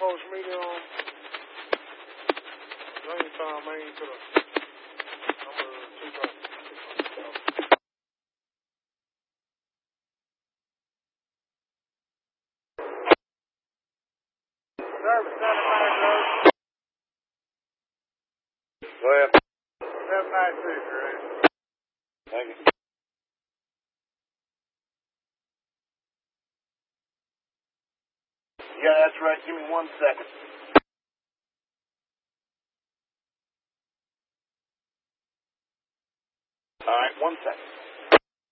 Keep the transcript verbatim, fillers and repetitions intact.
Post medium. Lane time, main to the number two twenty. Service seven nine Road. Go ahead. seven nine six, right? Thank you. Yeah, that's right. Give me one second. All right, one second.